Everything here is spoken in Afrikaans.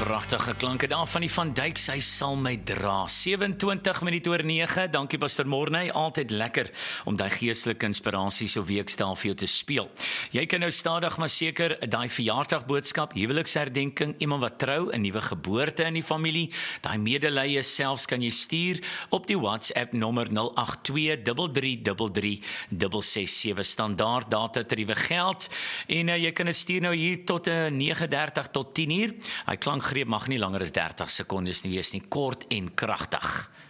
Pragtige klanke daar van die Van Dijk, sy sal my dra. 27 minute oor 9, dankie Pastor Morney, altyd lekker om die geestelike inspirasie so weekstel vir jou te speel. Jy kan nou stadig maar seker die verjaardagboodskap, huweliksherdenking, iemand wat trou, 'n nuwe geboorte in die familie, die medelee selfs kan jy stuur op die WhatsApp nommer 082333367, standaard data tariewe geld, en jy kan dit stuur nou hier tot 9:30 tot 10 uur. Hy klankgreep mag nie langer as 30 sekondes nie wees nie, kort en kragtig.